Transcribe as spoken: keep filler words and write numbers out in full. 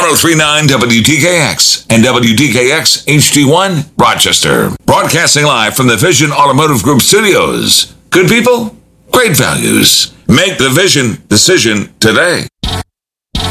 oh three point nine W T K X and W T K X H D one, Rochester. Broadcasting live from the Vision Automotive Group studios. Good people, great values. Make the Vision decision today.